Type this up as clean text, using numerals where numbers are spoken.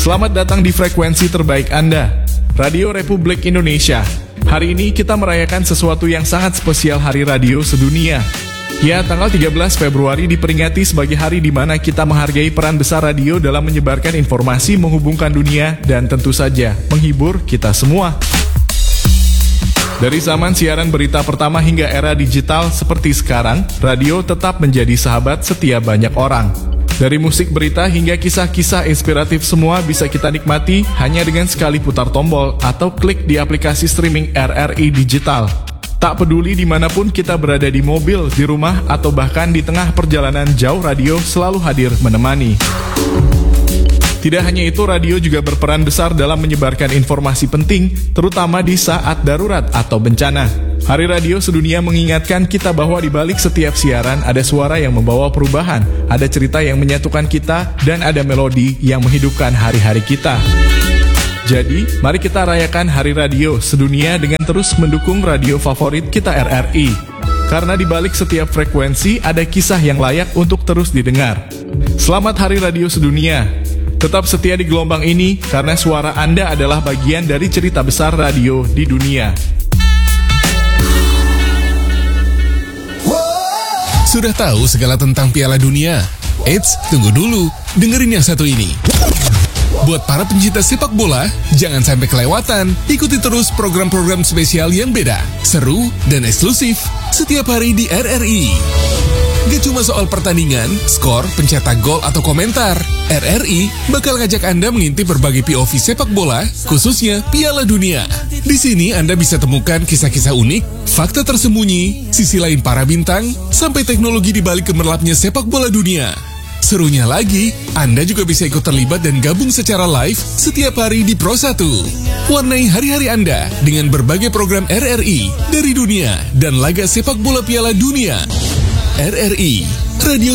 Selamat datang di frekuensi terbaik Anda, Radio Republik Indonesia. Hari ini kita merayakan sesuatu yang sangat spesial, Hari Radio Sedunia. Ya, tanggal 13 Februari diperingati sebagai hari di mana kita menghargai peran besar radio dalam menyebarkan informasi, menghubungkan dunia, dan tentu saja menghibur kita semua. Dari zaman siaran berita pertama hingga era digital seperti sekarang, radio tetap menjadi sahabat setiap banyak orang. Dari musik berita hingga kisah-kisah inspiratif semua bisa kita nikmati hanya dengan sekali putar tombol atau klik di aplikasi streaming RRI Digital. Tak peduli dimanapun kita berada, di mobil, di rumah, atau bahkan di tengah perjalanan jauh, radio selalu hadir menemani. Tidak hanya itu, radio juga berperan besar dalam menyebarkan informasi penting, terutama di saat darurat atau bencana. Hari Radio Sedunia mengingatkan kita bahwa di balik setiap siaran ada suara yang membawa perubahan, ada cerita yang menyatukan kita, dan ada melodi yang menghidupkan hari-hari kita. Jadi, mari kita rayakan Hari Radio Sedunia dengan terus mendukung radio favorit kita RRI. Karena di balik setiap frekuensi ada kisah yang layak untuk terus didengar. Selamat Hari Radio Sedunia. Tetap setia di gelombang ini karena suara Anda adalah bagian dari cerita besar radio di dunia. Sudah tahu segala tentang Piala Dunia? Eits, tunggu dulu, dengerin yang satu ini. Buat para pencinta sepak bola, jangan sampai kelewatan. Ikuti terus program-program spesial yang beda, seru, dan eksklusif setiap hari di RRI. Gak cuma soal pertandingan, skor, pencetak gol, atau komentar. RRI bakal ngajak Anda mengintip berbagai POV sepak bola, khususnya Piala Dunia. Di sini Anda bisa temukan kisah-kisah unik, fakta tersembunyi, sisi lain para bintang, sampai teknologi di balik gemerlapnya sepak bola dunia. Serunya lagi, Anda juga bisa ikut terlibat dan gabung secara live setiap hari di Pro 1. Warnai hari-hari Anda dengan berbagai program RRI dari dunia dan laga sepak bola Piala Dunia. RRI, Radio